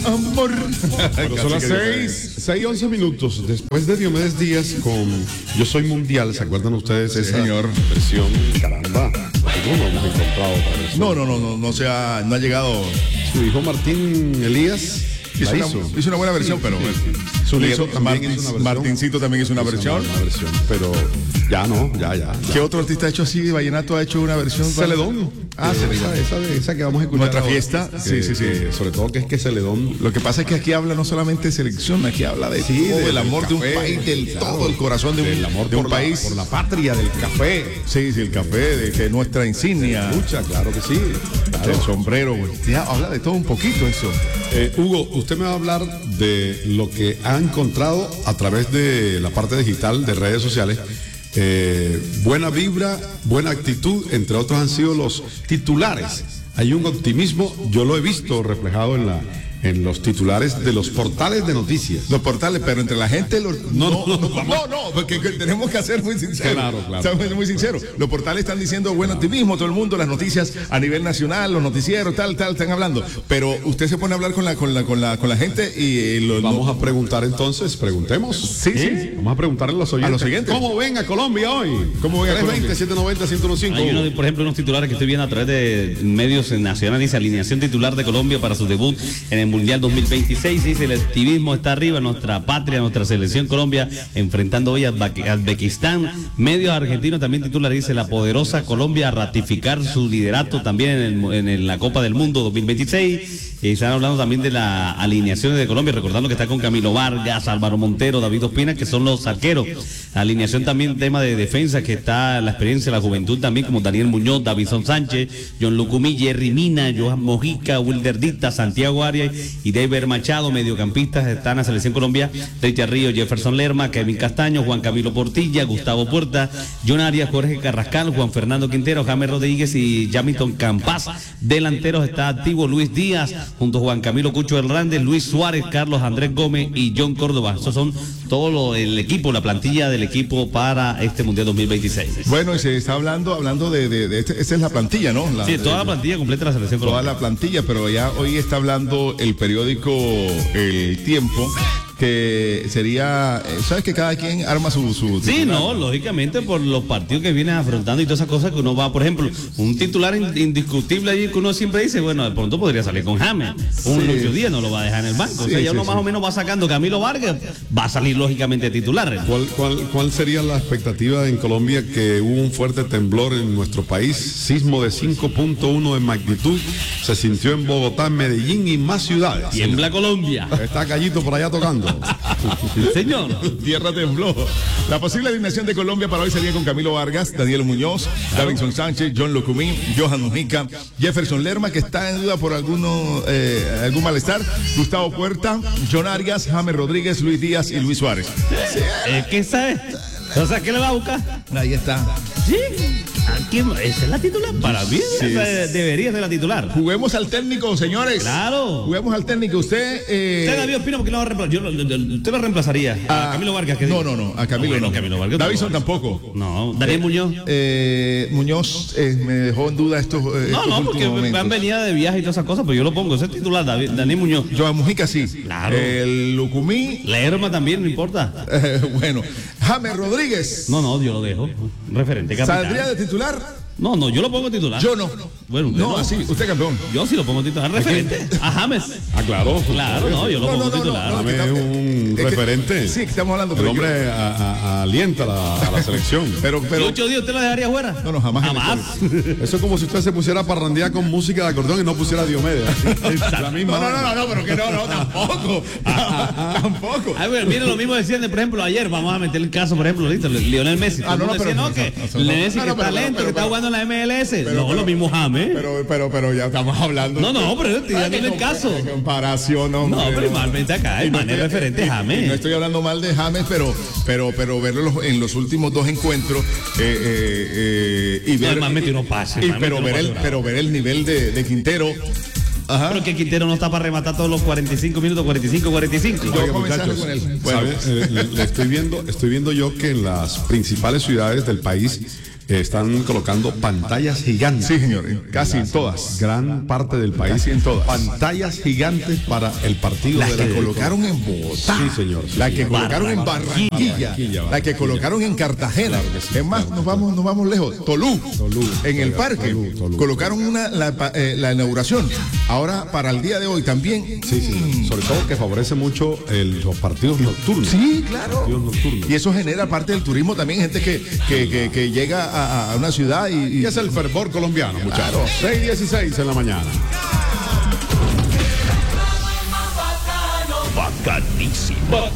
amor. Pero son las 6:11 minutos. Después de Diomedes Díaz con Yo Soy Mundial, ¿se acuerdan ustedes esa versión? Caramba, no hemos encontrado otra versión. No ha llegado. Su hijo Martín Elías hizo una buena versión, pero Martincito también hizo una versión. Pero ya no. ¿Qué otro artista ha hecho así de vallenato? Ha hecho una versión. Celedón. Esa que vamos a escuchar. Nuestra fiesta. Sí. Sobre todo que Celedón. Lo que pasa es que aquí habla no solamente de selección, aquí habla de del amor de un país, todo el corazón de un país. Por la patria, del café. Sí, el café, de que nuestra insignia. Mucha, claro que sí. Claro. El sombrero, ya habla de todo un poquito eso. Hugo, usted me va a hablar de lo que ha encontrado a través de la parte digital de redes sociales. Buena vibra, buena actitud, entre otros han sido los titulares. Hay un optimismo, yo lo he visto reflejado en los titulares de los portales de noticias. Los portales, pero entre la gente no, porque tenemos que ser muy sinceros. Claro. Estamos muy sinceros. Los portales están diciendo buen optimismo, todo el mundo, las noticias a nivel nacional, los noticieros, tal, están hablando. Pero usted se pone a hablar con la gente y vamos a preguntar entonces, preguntemos. Sí. Vamos a preguntarle a los oyentes. ¿Cómo ven a Colombia hoy? ¿Cómo ven a Colombia? 320-790-1015. Hay por ejemplo, unos titulares que estoy viendo a través de medios nacionales. Dice alineación titular de Colombia para su debut en el Mundial 2026. Dice el activismo está arriba, nuestra patria, nuestra selección Colombia enfrentando hoy a Uzbekistán. Medios argentinos también titular, dice la poderosa Colombia a ratificar su liderato también en la Copa del Mundo 2026. Y están hablando también de la alineación de Colombia, recordando que está con Camilo Vargas, Álvaro Montero, David Ospina, que son los arqueros. Alineación también tema de defensa, que está la experiencia, la juventud también, como Daniel Muñoz, Davison Sánchez, John Lucumí, Jerry Mina, Johan Mojica, Wilder Dita, Santiago Arias y David Machado. Mediocampistas están en la selección Colombia: Richard Río, Jefferson Lerma, Kevin Castaño, Juan Camilo Portilla, Gustavo Puerta, John Arias, Jorge Carrascal, Juan Fernando Quintero, James Rodríguez y Jamilton Campas. Delanteros está activo Luis Díaz, junto a Juan Camilo Cucho Hernández, Luis Suárez, Carlos Andrés Gómez y John Córdoba. Esos son todo el equipo, la plantilla del equipo para este Mundial 2026. Bueno, y se está hablando de esa es la plantilla, ¿no? Sí, toda la plantilla completa de la selección colombiana. Toda la plantilla, pero ya hoy está hablando el periódico El Tiempo, que sería, ¿sabes que cada quien arma su sí, no, lógicamente por los partidos que vienen afrontando y todas esas cosas que uno va, por ejemplo, un titular indiscutible allí que uno siempre dice, bueno, de pronto podría salir con James, Lucho Díaz no lo va a dejar en el banco, o sea, ya uno más o menos va sacando. Camilo Vargas va a salir lógicamente titular. ¿Cuál sería la expectativa en Colombia? Que hubo un fuerte temblor en nuestro país, sismo de 5.1 de magnitud, se sintió en Bogotá, Medellín y más ciudades. Tiembla Colombia. Está Callito por allá tocando. Sí, señor. Tierra tembló. La posible alineación de Colombia para hoy sería con Camilo Vargas, Daniel Muñoz, Davison Sánchez, John Lucumí, Johan Mojica, Jefferson Lerma, que está en duda por algún malestar, Gustavo Puerta, John Arias, James Rodríguez, Luis Díaz y Luis Suárez. ¿Qué sabe? O sea, ¿qué le va a buscar? Ahí está. Sí. ¿Esa es la titular? Para mí debería ser la titular. Juguemos al técnico, señores. Claro. Juguemos al técnico. Usted David Ospina, porque lo va a reemplazar. Usted lo reemplazaría a Camilo Vargas. No, a Camilo no. Camilo Vargas. Davison tampoco. No. Daniel Muñoz. Muñoz me dejó en duda estos no, porque han venido de viaje y todas esas cosas, pero yo lo pongo. Ese es titular, Daniel Muñoz. Johan Mojica sí. Claro. El Lucumí. Lerma también, no importa. Bueno. James Rodríguez. No, yo lo dejo. Referente capitán. ¿Saldría de titular? No, yo lo pongo titular. Yo no. Bueno, no, así, usted campeón. Yo sí lo pongo titular. Referente a James. Claro. Claro, no, yo lo pongo titular. James es un referente. Sí, que estamos hablando. El hombre alienta a la selección. Pero 8 días usted lo dejaría fuera. No, jamás. Eso es como si usted se pusiera a parrandear con música de acordeón y no pusiera Diomedes. La misma. No, pero que no, tampoco. Tampoco. A ver, miren, lo mismo decían, por ejemplo, ayer, vamos a meter el caso, por ejemplo, ahorita, Lionel Messi. Messi que está lento, que está jugando en la MLS. No, lo mismo James. Pero ya estamos hablando. No, pero estoy dando el caso. Comparación, no, pero igualmente acá, el man es referente James. No estoy hablando mal de James, pero verlo en los últimos dos encuentros y ver. Pero ver el nivel de Quintero. Ajá. Pero que Quintero no está para rematar todos los 45 minutos, 45. Oiga, muchachos, con él. Estoy viendo yo que en las principales ciudades del país están colocando pantallas gigantes. Sí, señor, casi en todas. Gran parte del país. Casi en todas. Pantallas gigantes para el partido. Las de que la colocaron en Bogotá, Sí, señor. la que colocaron en Barranquilla, la que colocaron en Cartagena. Es más, nos vamos lejos. Tolú, en el parque, Tolú. colocaron la inauguración. Ahora, para el día de hoy también. Sí. Sobre todo que favorece mucho los partidos nocturnos. Sí, claro. Partidos nocturnos. Y eso genera parte del turismo también, gente que llega a una ciudad y Y es el fervor colombiano, muchachos. 6:16 en la mañana. Bacanísimo.